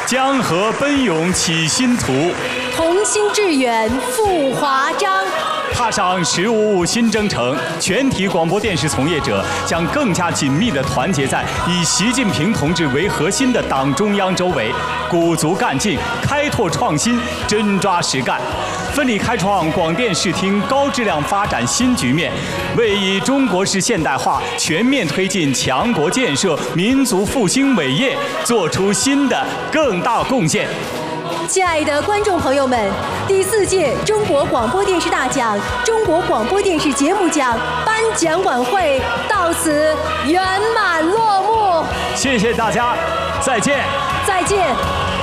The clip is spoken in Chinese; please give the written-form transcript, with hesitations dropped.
江河奔涌起新图， 同心致远复华章。 踏上“15+5”新征程，全体广播电视从业者将更加紧密地团结在以习近平同志为核心的党中央周围，鼓足干劲，开拓创新，真抓实干，奋力开创广电视听高质量发展新局面，为以中国式现代化全面推进强国建设、民族复兴伟业做出新的更大贡献。 亲爱的观众朋友们，第4届中国广播电视大奖、中国广播电视节目奖颁奖晚会到此圆满落幕。 谢谢大家，再见。 再见。